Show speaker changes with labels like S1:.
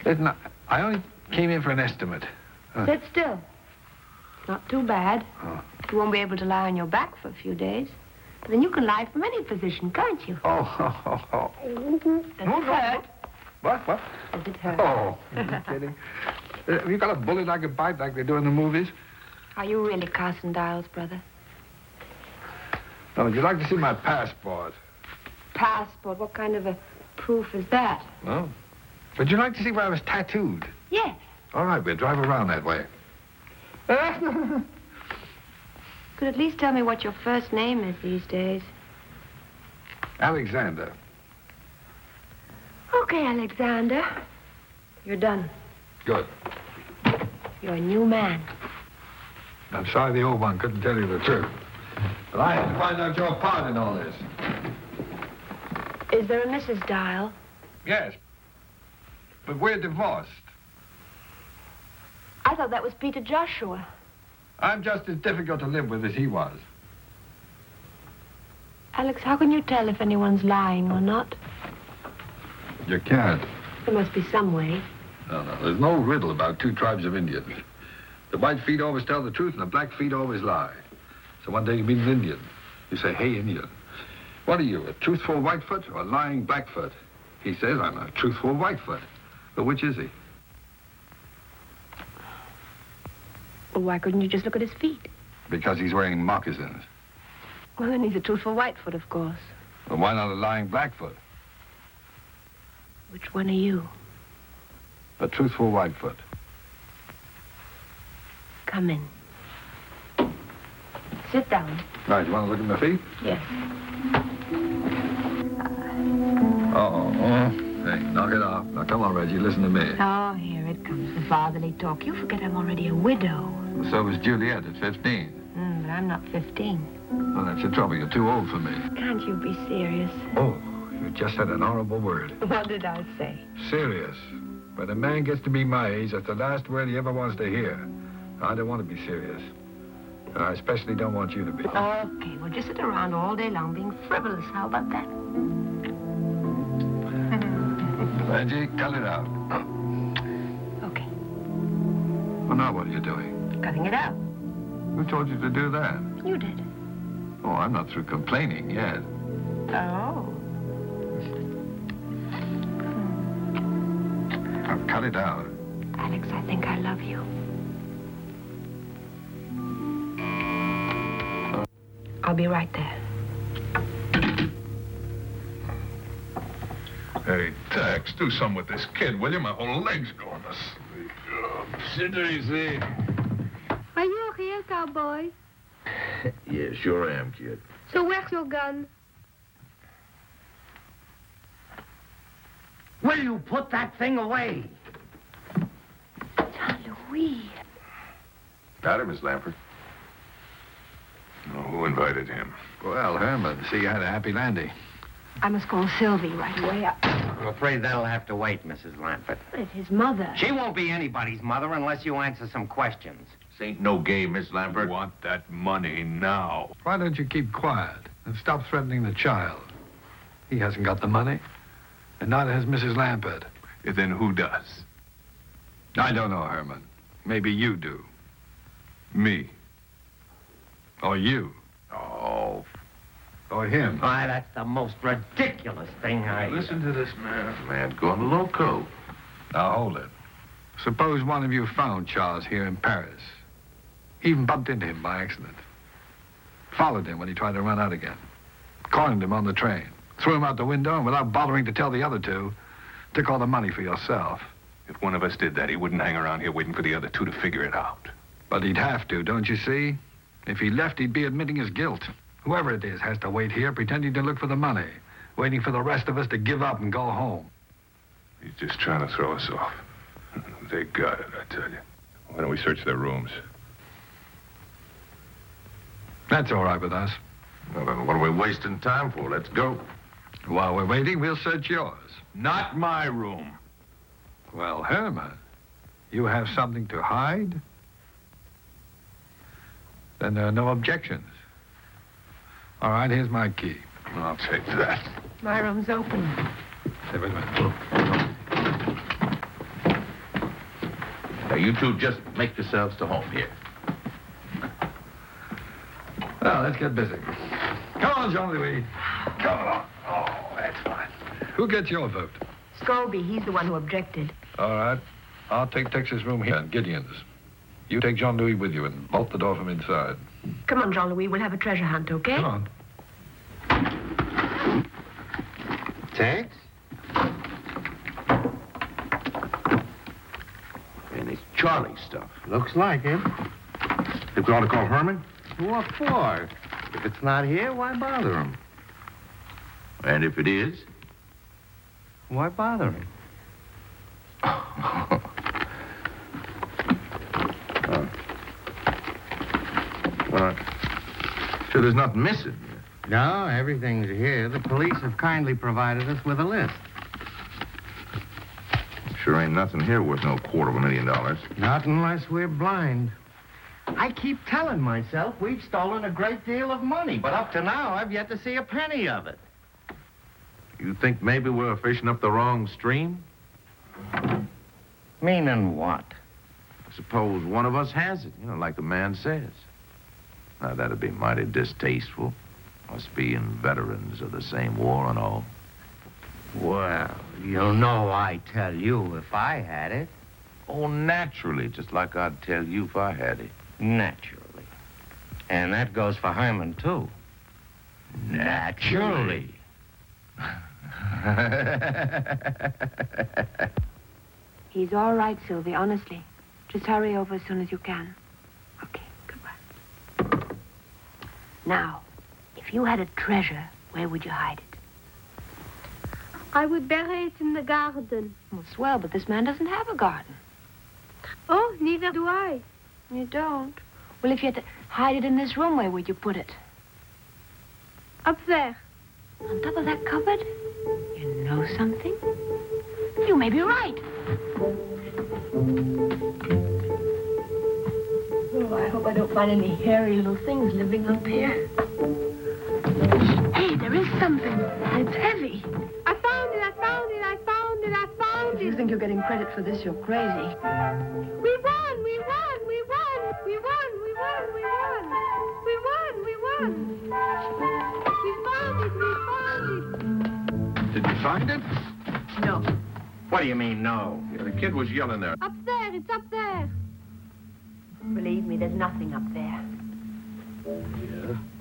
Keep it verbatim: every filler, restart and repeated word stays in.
S1: Listen, I only came in for an estimate. Uh,
S2: Sit still. Not too bad.
S1: Oh.
S2: You won't be able to lie on your back for a few days. But then you can lie from any position, can't you?
S1: Oh, oh, oh, oh.
S2: Does
S1: No,
S2: it
S1: no,
S2: hurt?
S1: What, what?
S2: Does it hurt?
S1: Oh, are you kidding? Uh, have you got a bullet I could bite like they do in the movies?
S2: Are you really Carson Dials, brother?
S1: Oh, would you like to see my passport?
S2: Passport? What kind of a proof is that?
S1: No. Would you like to see where I was tattooed?
S2: Yes.
S1: All right, we'll drive around that way.
S2: Could at least tell me what your first name is these days.
S1: Alexander.
S2: Okay, Alexander. You're done.
S1: Good.
S2: You're a new man.
S1: I'm sorry the old one couldn't tell you the truth. But I had to find out your part in all this.
S2: Is there a Missus Dial?
S1: Yes. But we're divorced.
S2: I thought that was Peter Joshua.
S1: I'm just as difficult to live with as he was.
S2: Alex, how can you tell if anyone's lying or not?
S1: You can't.
S2: There must be some way.
S1: No, no, there's no riddle about two tribes of Indians. The white feet always tell the truth and the black feet always lie. So one day you meet an Indian. You say, hey, Indian, what are you, a truthful Whitefoot or a lying Blackfoot? He says, I'm a truthful Whitefoot. But which is he?
S2: Well, why couldn't you just look at his feet?
S1: Because he's wearing moccasins.
S2: Well, then he's a truthful Whitefoot, of course.
S1: Well, why not a lying Blackfoot?
S2: Which one are you?
S1: A truthful Whitefoot.
S2: Come in. Sit down.
S1: Right, you want to look at my feet?
S2: Yes.
S1: Uh-oh. Oh. Hey, knock it off. Now, come on, Reggie, listen to me.
S2: Oh, here it comes, the fatherly talk. You forget I'm already a widow.
S1: Well, so was Juliet at fifteen.
S2: Mm, but I'm not fifteen.
S1: Well, that's the trouble. You're too old for me.
S2: Can't you be serious?
S1: Oh, you just said an horrible word.
S2: What did I say?
S1: Serious. When a man gets to be my age, that's the last word he ever wants to hear. I don't want to be serious. And I especially don't want you to be.
S2: Okay, well, just sit around all day long being frivolous. How about that?
S1: Reggie, cut it out.
S2: Okay.
S1: Well, now what are you doing?
S2: Cutting it out.
S1: Who told you to do that?
S2: You did.
S1: Oh, I'm not through complaining yet.
S2: Oh.
S1: Now, cut it out.
S2: Alex, I think I love you. I'll be right there.
S3: Hey, Tex, do something with this kid, will you? My whole leg's going to sleep. Sit easy.
S4: Are you a real cowboy?
S3: Yeah, sure am, kid.
S4: So where's your gun?
S5: Will you put that thing away?
S2: John Louis.
S3: Got him, Miss Lampert. Oh, who invited him?
S1: Well, Herman, see you had a happy landing.
S2: I must call Sylvie right away. I...
S5: I'm afraid that'll have to wait, Missus Lampert.
S2: It's his mother.
S5: She won't be anybody's mother unless you answer some questions.
S3: This ain't no game, Miss Lampert. You want that money now.
S1: Why don't you keep quiet and stop threatening the child? He hasn't got the money, and neither has Missus Lampert.
S3: Then who does?
S1: I don't know, Herman. Maybe you do.
S3: Me.
S1: Or you.
S3: Oh.
S1: Or him.
S5: Why, that's the most ridiculous thing I...
S3: Listen to this man. Man going loco.
S1: Now, hold it. Suppose one of you found Charles here in Paris. Even bumped into him by accident. Followed him when he tried to run out again. Cornered him on the train. Threw him out the window, and without bothering to tell the other two, took all the money for yourself.
S3: If one of us did that, he wouldn't hang around here waiting for the other two to figure it out.
S1: But he'd have to, don't you see? If he left, he'd be admitting his guilt. Whoever it is has to wait here, pretending to look for the money, waiting for the rest of us to give up and go home.
S3: He's just trying to throw us off. They got it, I tell you. Why don't we search their rooms?
S1: That's all right with us.
S3: Well, then what are we wasting time for? Let's go.
S1: While we're waiting, we'll search yours.
S3: Not my room.
S1: Well, Herman, you have something to hide? Then there are no objections. All right, here's my key.
S3: I'll take that.
S2: My room's open.
S1: Hey, wait a minute.
S6: Now, you two just make yourselves to home here.
S1: Well, let's get busy. Come on, Jean-Louis. Come on. Oh, that's fine. Who gets your vote?
S2: Scobie, he's the one who objected.
S1: All right. I'll take Texas room here and Gideon's. You take Jean-Louis with you and bolt the door from inside.
S2: Come on, Jean-Louis, we'll have a treasure hunt, okay?
S1: Come on.
S6: Tex? And it's Charlie's stuff.
S5: Looks like it.
S6: Think we ought to call Herman?
S5: What for? If it's not here, why bother him?
S6: And if it is?
S5: Why bother him?
S6: Oh. Well, sure there's nothing missing.
S5: No, everything's here. The police have kindly provided us with a list.
S6: Sure ain't nothing here worth no quarter of a million dollars.
S5: Not unless we're blind. I keep telling myself we've stolen a great deal of money, but up to now, I've yet to see a penny of it.
S6: You think maybe we're fishing up the wrong stream?
S5: Meaning what?
S6: Suppose one of us has it, you know, like the man says. Now, that'd be mighty distasteful. Us being veterans of the same war and all.
S5: Well, you know I'd tell you if I had it.
S6: Oh, naturally, just like I'd tell you if I had it.
S5: Naturally. And that goes for Herman, too.
S6: Naturally.
S2: He's all right, Sylvie, honestly. Just hurry over as soon as you can. Okay, goodbye. Now, if you had a treasure, where would you hide it?
S4: I would bury it in the garden.
S2: Well, swell, but this man doesn't have a garden.
S4: Oh, neither do I.
S2: You don't? Well, if you had to hide it in this room, where would you put it?
S4: Up there.
S2: On top of that cupboard? You know something? You may be right. Oh, I hope I don't find any hairy little things living up here. Hey, there is something. And it's heavy.
S4: I found it, I found it, I found it, I found
S2: If
S4: it.
S2: you think you're getting credit for this, you're crazy.
S4: We won, we won, we won, we won, we won, we won. We won, we won. We found it, we found it.
S1: Did you find it?
S2: No.
S5: What do you mean, no?
S6: Yeah, the kid was yelling there.
S4: Up there, it's up there.
S2: Believe me, there's nothing up there.
S6: Yeah?